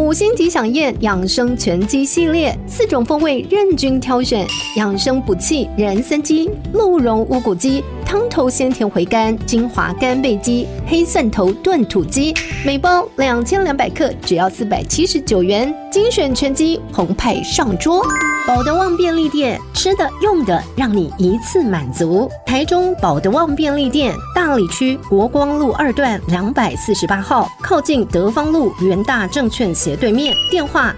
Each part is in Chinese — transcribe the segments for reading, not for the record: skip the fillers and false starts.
5星级飨宴养生全鸡系列，4种风味任君挑选，养生补气人参鸡、鹿茸乌骨鸡、汤头鲜甜回甘金华干贝鸡、黑蒜头炖土鸡，每包2200克，只要479元，精选全鸡澎湃上桌。保德旺便利店，吃的用的让你一次满足。台中保德旺便利店，大里区国光路2段248号，靠近德芳路元大证券斜对面，电话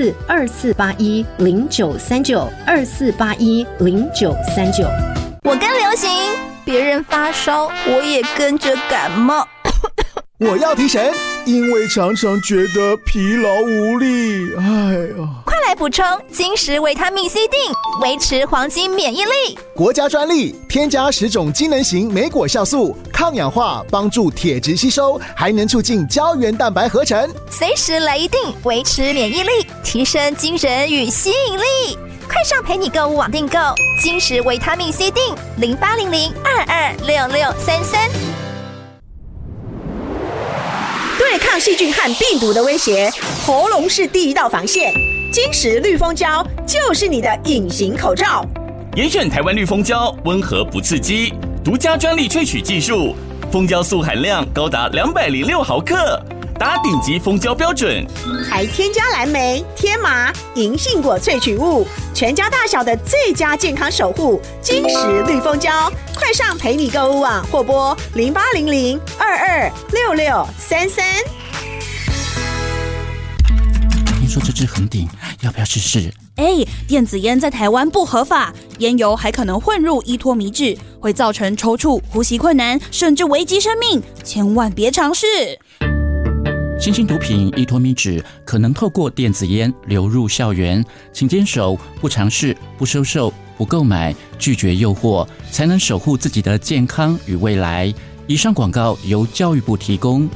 042481093924810939。 我跟流行，别人发烧，我也跟着感冒。 我要提神，因为常常觉得疲劳无力。 快来补充金石维他命 C 锭，维持黄金免疫力。 国家专利，添加10种机能型莓果酵素，抗氧化，帮助铁质吸收，还能促进胶原蛋白合成。 随时来一锭，维持免疫力，提升精神与吸引力。快上陪你购物网订购金石维他命 C 锭，0800226633。 对抗细菌和病毒的威胁，喉咙是第一道防线。金石绿蜂胶就是你的隐形口罩。 严选台湾绿蜂胶，温和不刺激，独家专利萃取技术，蜂胶素含量高达206毫克，达顶级蜂胶标准， 还添加蓝莓、天麻、银杏果萃取物，全家大小的最佳健康守护。金石绿蜂胶，快上陪你购物网或拨0800226633。 听说这支横顶要不要试试？ 电子烟在台湾不合法，烟油还可能混入依托米脂，会造成抽搐、呼吸困难，甚至危及生命，千万别尝试。 新兴毒品依托米脂可能透过电子烟流入校园，请坚守不尝试、不收受、不购买、拒绝诱惑，才能守护自己的健康与未来。以上广告由教育部提供。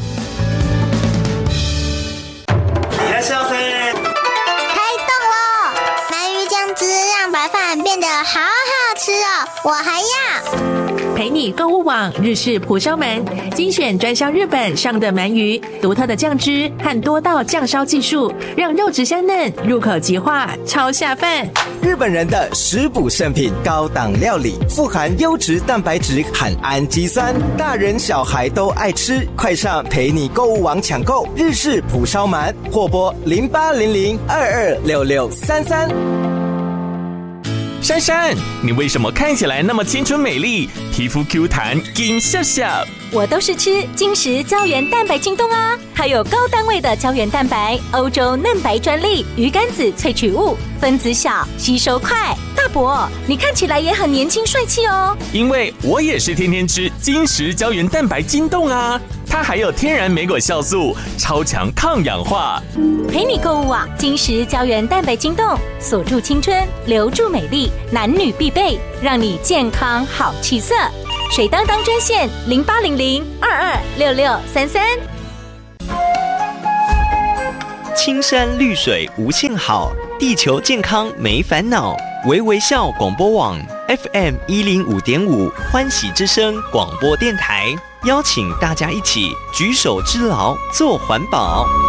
变得好好吃哦，我还要。 陪你购物网日式蒲烧鳗，精选专销日本上的鳗鱼，独特的酱汁和多道酱烧技术，让肉质香嫩，入口即化，超下饭。 日本人的食补圣品，高档料理，富含优质蛋白质和氨基酸，大人小孩都爱吃。快上陪你购物网抢购日式蒲烧鳗，或拨0800226633。 珊珊，你为什么看起来那么青春美丽，皮肤 Q 弹，金笑笑？ 我都是吃金石胶原蛋白晶冻啊，它有高单位的胶原蛋白，欧洲嫩白专利，鱼肝子萃取物，分子小，吸收快。大伯，你看起来也很年轻帅气哦。 因为我也是天天吃金石胶原蛋白晶冻啊，它还有天然莓果酵素，超强抗氧化。 陪你购物网金石胶原蛋白晶冻，锁住青春，留住美丽，男女必备，让你健康好气色。水当当专线0800226633。 青山绿水无限好，地球健康没烦恼。微微笑广播网 FM105.5 欢喜之声广播电台，邀请大家一起举手之劳做环保。